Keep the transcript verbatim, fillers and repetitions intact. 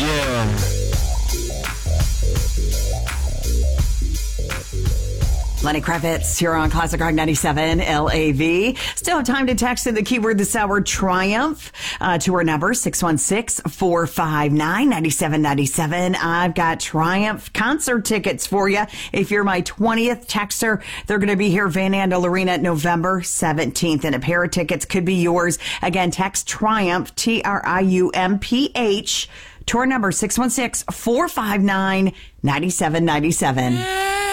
Yeah. Lenny Kravitz here on Classic Rock ninety-seven L A V. Still have time to text in the keyword this hour, Triumph, uh, to our number, six one six, four five nine, nine seven nine seven. I've got Triumph concert tickets for you. If you're my twentieth texter, they're going to be here, Van Andel Arena, November seventeenth, and a pair of tickets could be yours. Again, text Triumph, T R I U M P H, to our number, six one six, four five nine, nine seven nine seven.